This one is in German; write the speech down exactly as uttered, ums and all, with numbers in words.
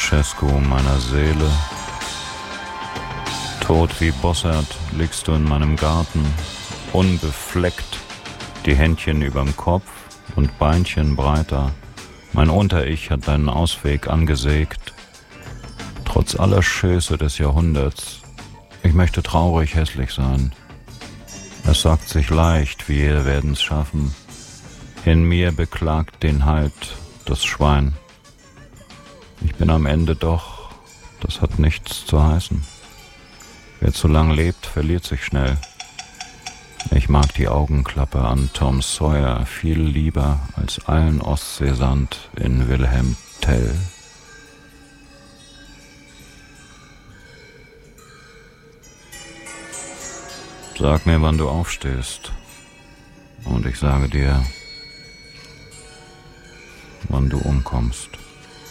Ceausescu meiner Seele. Tot wie Bossert liegst du in meinem Garten, unbefleckt, die Händchen überm Kopf und Beinchen breiter. Mein Unter-Ich hat deinen Ausweg angesägt. Trotz aller Schöße des Jahrhunderts, ich möchte traurig hässlich sein. Es sagt sich leicht, wir werden's schaffen. In mir beklagt den Halt das Schwein. Ich bin am Ende doch, das hat nichts zu heißen. Wer zu lang lebt, verliert sich schnell. Ich mag die Augenklappe an Tom Sawyer viel lieber als allen Ostseesand in Wilhelm Tell. Sag mir, wann du aufstehst, und ich sage dir, wann du umkommst.